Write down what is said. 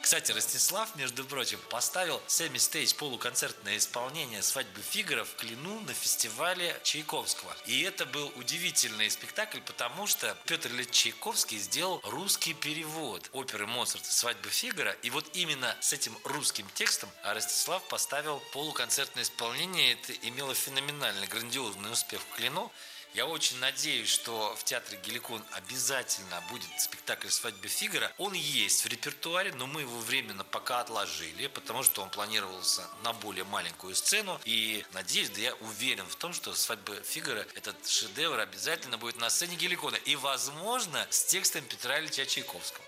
Кстати, Ростислав, между прочим, поставил semi-stage полуконцертное исполнение «Свадьбы Фигаро» в Клину на фестивале Чайковского. И это был удивительный спектакль, потому что Петр Ильич Чайковский сделал русский перевод оперы Моцарта «Свадьбы Фигаро». И вот именно с этим русским текстом Ростислав поставил полуконцертное исполнение. Это имело феноменальный, грандиозный успех в Клину. Я очень надеюсь, что в театре Геликон обязательно будет спектакль «Свадьба Фигаро». Он есть в репертуаре, но мы его временно пока отложили, потому что он планировался на более маленькую сцену. И надеюсь, да я уверен в том, что «Свадьба Фигаро», этот шедевр, обязательно будет на сцене Геликона. И, возможно, с текстом Петра Ильича Чайковского.